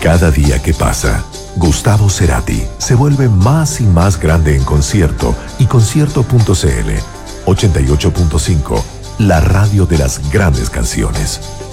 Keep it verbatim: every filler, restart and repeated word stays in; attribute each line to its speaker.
Speaker 1: Cada día que pasa, Gustavo Cerati se vuelve más y más grande en concierto y concierto punto c l. ochenta y ocho punto cinco, la radio de las grandes canciones.